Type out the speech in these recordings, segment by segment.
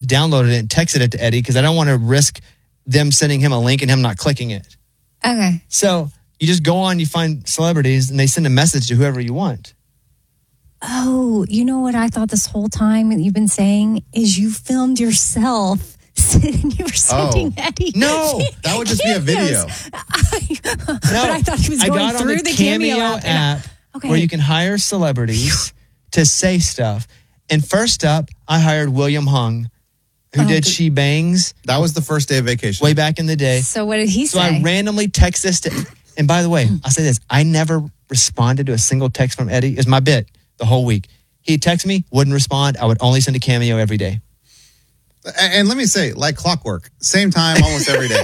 downloaded it and texted it to Eddie because I don't want to risk them sending him a link and him not clicking it. Okay. So you just go on, you find celebrities, and they send a message to whoever you want. Oh, you know what I thought this whole time that you've been saying is you filmed yourself sitting, you were sending Eddie. No, that would just be a video. But I thought he was going through the Cameo app where you can hire celebrities to say stuff. And first up, I hired William Hung, who did She Bangs. That was the first day of vacation. Way back in the day. So what did he say? So I randomly text this to, and by the way, I'll say this, I never responded to a single text from Eddie. It's my bit the whole week. He'd text me, wouldn't respond. I would only send a Cameo every day. And let me say, like clockwork, same time almost every day.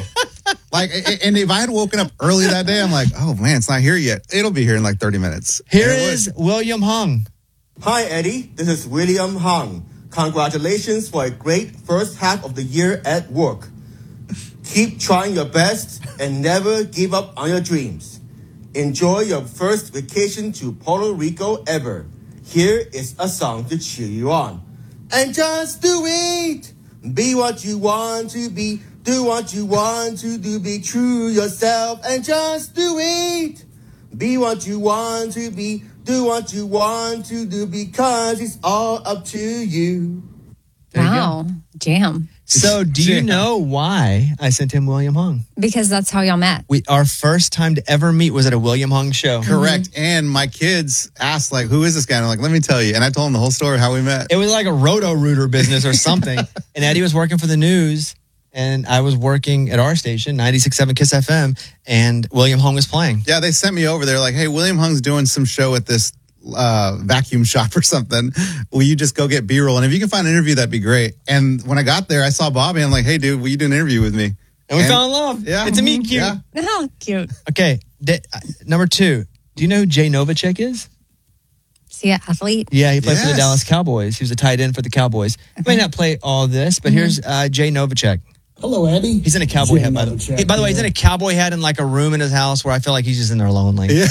And if I had woken up early that day, I'm like, oh man, it's not here yet. It'll be here in like 30 minutes. Here is William Hung. Hi, Eddie. This is William Hung. Congratulations for a great first half of the year at work. Keep trying your best and never give up on your dreams. Enjoy your first vacation to Puerto Rico ever. Here is a song to cheer you on. And just do it. Be what you want to be. Do what you want to do. Be true yourself and just do it. Be what you want to be. Do what you want to do because it's all up to you. Wow. Jam. So do you know why I sent him William Hung? Because that's how y'all met. Our first time to ever meet was at a William Hung show. Correct. And my kids asked, like, who is this guy? And I'm like, let me tell you. And I told them the whole story of how we met. It was like a Roto-Rooter business or something. And Eddie was working for the news, and I was working at our station, 96.7 Kiss FM, and William Hung was playing. Yeah, they sent me over there like, hey, William Hung's doing some show at this vacuum shop or something. Will you just go get B-roll? And if you can find an interview, that'd be great. And when I got there, I saw Bobby. I'm like, hey, dude, will you do an interview with me? And we fell in love. Yeah. It's a meet cute. Yeah. Oh, cute. Okay. Number 2. Do you know who Jay Novacek is? Is he an athlete? Yeah, he played for the Dallas Cowboys. He was a tight end for the Cowboys. He may not play all this, but here's Jay Novacek. Hello, Eddie. He's in a cowboy hat, by the way. By the way, he's in a cowboy hat in like a room in his house where I feel like he's just in there lonely. Yeah.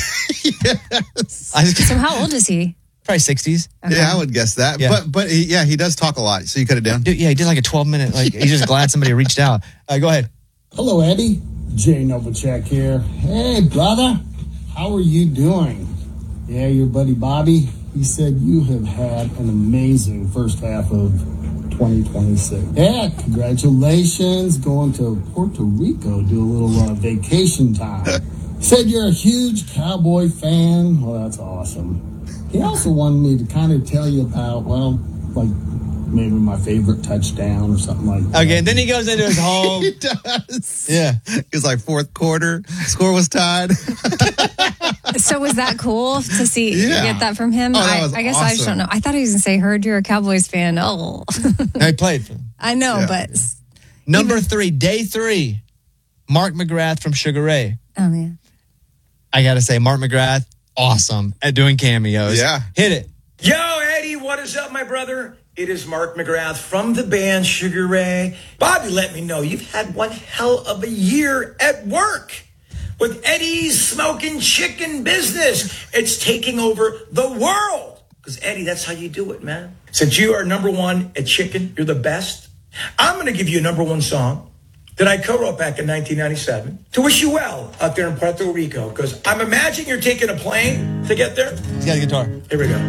So how old is he? Probably 60s. Okay. Yeah, I would guess that. Yeah. But he does talk a lot, so you cut it down. Dude, yeah, he did like a 12-minute, like he's just glad somebody reached out. Go ahead. Hello, Eddie. Jay Novacek here. Hey, brother. How are you doing? Yeah, your buddy Bobby, he said you have had an amazing first half of 2026. Yeah, congratulations. Going to Puerto Rico, do a little vacation time. Said you're a huge Cowboy fan. Well, that's awesome. He also wanted me to kind of tell you about, well, like maybe my favorite touchdown or something like that. Okay, and then he goes into his whole... He does. Yeah. It was like fourth quarter. Score was tied. So was that cool to see get that from him? Oh, that was I guess awesome. I just don't know. I thought he was going to say, heard you're a Cowboys fan. Oh. No, he played for them. I know, but... Number 3, day 3, Mark McGrath from Sugar Ray. Oh, yeah. I got to say, Mark McGrath, awesome at doing cameos. Yeah. Hit it. Yo, Eddie, what is up, my brother? It is Mark McGrath from the band Sugar Ray. Bobby, let me know you've had one hell of a year at work with Eddie's Smoking Chicken business. It's taking over the world. Because, Eddie, that's how you do it, man. Since you are number one at chicken, you're the best, I'm going to give you a number one song that I co-wrote back in 1997 to wish you well out there in Puerto Rico. Because I'm imagining you're taking a plane to get there. He's got a guitar. Here we go.